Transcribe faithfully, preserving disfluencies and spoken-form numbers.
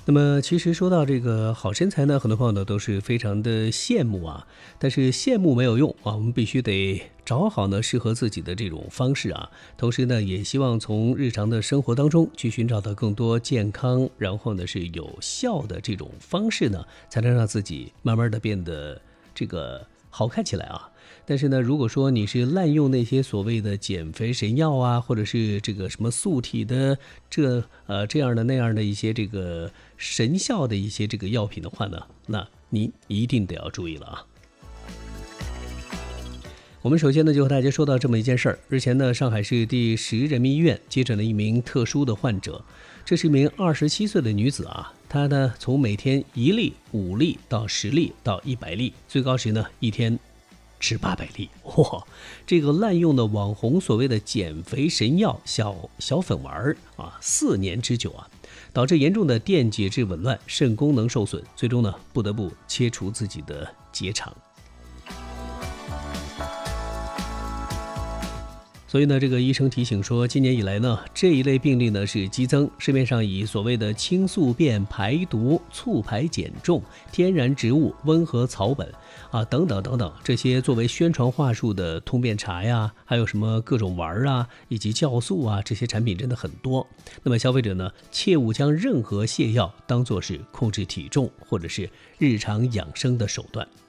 那么其实说到这个好身材呢，很多朋友呢都是非常的羡慕啊，但是羡慕没有用啊，我们必须得找好呢适合自己的这种方式啊。同时呢，也希望从日常的生活当中去寻找到更多健康，然后呢是有效的这种方式呢，才能让自己慢慢的变得这个好看起来啊。但是呢，如果说你是滥用那些所谓的减肥神药啊，或者是这个什么素体的这呃这样的那样的一些这个神效的一些这个药品的话呢，那你一定得要注意了啊。我们首先呢就和大家说到这么一件事儿。日前呢，上海市第十人民医院接诊了一名特殊的患者，这是一名二十七岁的女子啊，她呢从每天一粒、五粒到十粒到一百粒，最高时呢一天吃八百粒，哇！这个滥用的网红所谓的减肥神药小小粉丸啊，四年之久啊，导致严重的电解质紊乱、肾功能受损，最终呢不得不切除自己的结肠。所以呢，这个医生提醒说，今年以来呢，这一类病例呢是激增，市面上以所谓的清宿便、排毒、促排减重、天然植物、温和草本啊等等等等这些作为宣传话术的通便茶呀，还有什么各种丸啊，以及酵素啊，这些产品真的很多。那么消费者呢，切勿将任何泻药当作是控制体重或者是日常养生的手段。